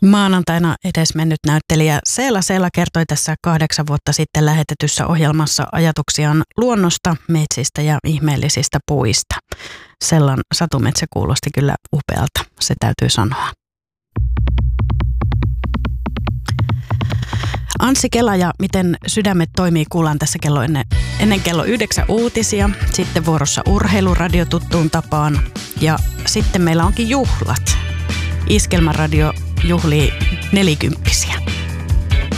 Maanantaina edesmennyt näyttelijä Seela Seela kertoi tässä 8 vuotta sitten lähetetyssä ohjelmassa ajatuksiaan luonnosta, metsistä ja ihmeellisistä puista. Sellan satumetsä kuulosti kyllä upealta, se täytyy sanoa. Anssi Kela ja Miten sydämet toimii kuullaan tässä ennen kello 9 uutisia. Sitten vuorossa urheiluradio tuttuun tapaan. Ja sitten meillä onkin juhlat. Iskelmäradio juhlii 40-vuotiaita.